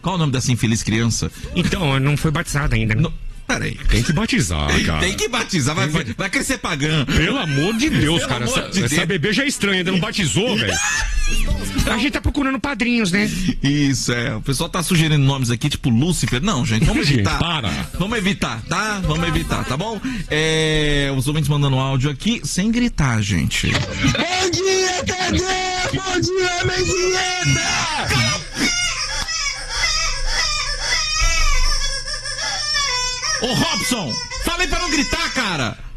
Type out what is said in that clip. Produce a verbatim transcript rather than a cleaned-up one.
Qual o nome dessa infeliz criança? Então, não foi batizada ainda, né? Não, peraí. Tem que batizar, cara. Tem que batizar, vai, vai, vai crescer pagã. Pelo amor de Deus, Pelo cara. amor Essa, de essa Deus. bebê já é estranha, ainda não batizou, velho. A gente tá procurando padrinhos, né? Isso, é. O pessoal tá sugerindo nomes aqui, tipo Lúcifer. Não, gente, vamos Gente, evitar. para. Vamos evitar, tá? Vamos evitar, tá bom? É, os ouvintes mandando áudio aqui, sem gritar, gente. Bom dia, Tadê! Bom dia, Mendieta! Ô, Robson, falei pra não gritar, cara.